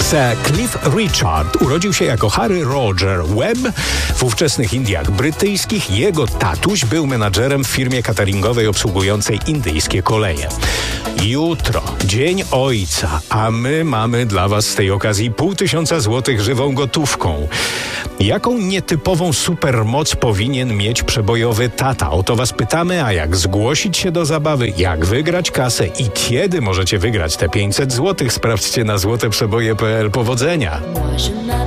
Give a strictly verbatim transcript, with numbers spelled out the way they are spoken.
Sir Cliff Richard urodził się jako Harry Roger Webb w ówczesnych Indiach Brytyjskich. Jego tatuś był menadżerem w firmie cateringowej obsługującej indyjskie koleje. Jutro, Dzień Ojca, a my mamy dla was z tej okazji pół tysiąca złotych żywą gotówką. Jaką nietypową supermoc powinien mieć przebojowy tata? O to was pytamy, a jak zgłosić się do zabawy, jak wygrać kasę i kiedy możecie wygrać te pięćset złotych? Sprawdźcie na złoteprzeboje kropka p l. Powodzenia!